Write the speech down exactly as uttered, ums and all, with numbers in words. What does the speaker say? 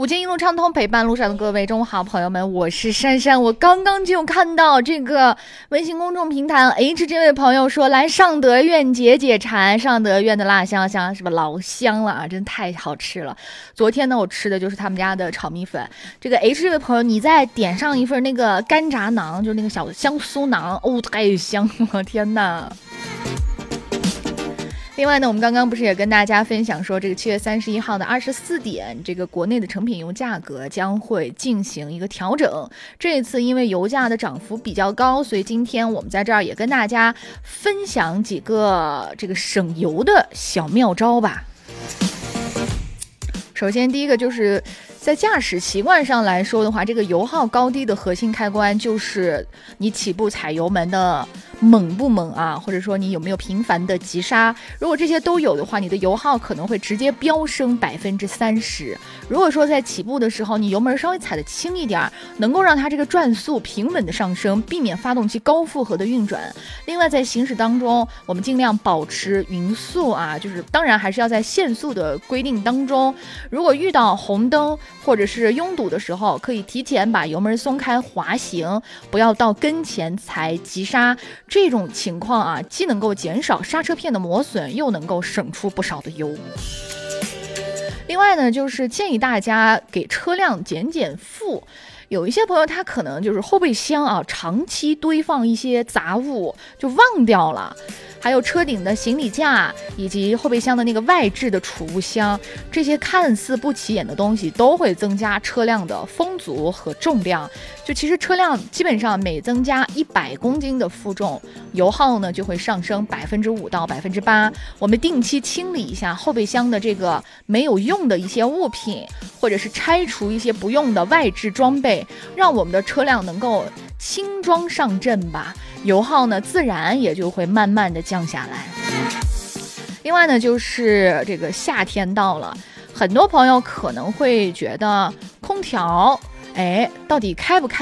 午间一路畅通，陪伴路上的各位中午好，朋友们，我是珊珊。我刚刚就看到这个微信公众平台 H 这位朋友说来上德苑解解馋，上德苑的辣香香是吧，老香了啊，真太好吃了。昨天呢我吃的就是他们家的炒米粉。这个 H 这位朋友，你再点上一份那个干炸馕，就是那个小香酥馕，哦，太香了，天哪。另外呢，我们刚刚不是也跟大家分享说，这个七月三十一号的二十四点，这个国内的成品油价格将会进行一个调整。这一次因为油价的涨幅比较高，所以今天我们在这儿也跟大家分享几个这个省油的小妙招吧。首先第一个就是在驾驶习惯上来说的话，这个油耗高低的核心开关就是你起步踩油门的猛不猛啊，或者说你有没有频繁的急刹。如果这些都有的话，你的油耗可能会直接飙升百分之三十。如果说在起步的时候你油门稍微踩得轻一点，能够让它这个转速平稳的上升，避免发动机高负荷的运转。另外在行驶当中，我们尽量保持匀速啊，就是当然还是要在限速的规定当中。如果遇到红灯或者是拥堵的时候，可以提前把油门松开滑行，不要到跟前才急刹。这种情况啊，既能够减少刹车片的磨损，又能够省出不少的油。另外呢，就是建议大家给车辆减减负。有一些朋友他可能就是后备箱啊，长期堆放一些杂物就忘掉了，还有车顶的行李架以及后备箱的那个外置的储物箱，这些看似不起眼的东西都会增加车辆的风阻和重量。就其实车辆基本上每增加一百公斤的负重，油耗呢就会上升百分之五到百分之八。我们定期清理一下后备箱的这个没有用的一些物品，或者是拆除一些不用的外置装备，让我们的车辆能够轻装上阵吧，油耗呢自然也就会慢慢的降下来。另外呢，就是这个夏天到了，很多朋友可能会觉得空调哎，到底开不开